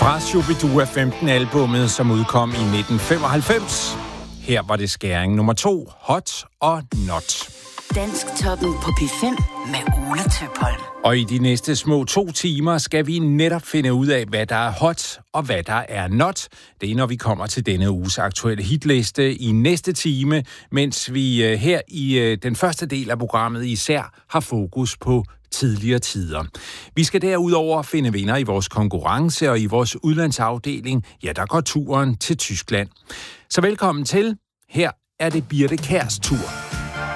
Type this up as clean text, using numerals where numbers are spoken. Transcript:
Fra Shubidua 15-albummet, som udkom i 1995. Her var det skæring nummer 2, Hot og Not. Dansktoppen på P5 med Ole Tøpholm. Og i de næste små 2 timer skal vi netop finde ud af, hvad der er hot og hvad der er not. Det er, når vi kommer til denne uges aktuelle hitliste i næste time, mens vi her i den første del af programmet især har fokus på tidligere tider. Vi skal derudover finde vinder i vores konkurrence, og i vores udlandsafdeling, ja, der går turen til Tyskland. Så velkommen til. Her er det Birthe Kjærs tur.